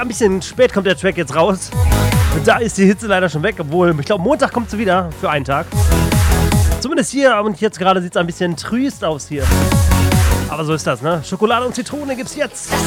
ein bisschen spät kommt der Track jetzt raus. Da ist die Hitze leider schon weg, obwohl, ich glaube, Montag kommt sie wieder für einen Tag. Zumindest hier und jetzt gerade sieht es ein bisschen trüst aus hier. Aber so ist das, ne? Schokolade und Zitrone gibt's jetzt.